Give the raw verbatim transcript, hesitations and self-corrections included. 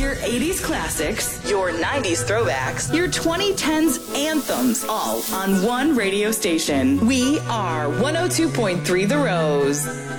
Your eighties classics, your nineties throwbacks, your twenty tens anthems, all on one radio station. We are one oh two point three The Rose.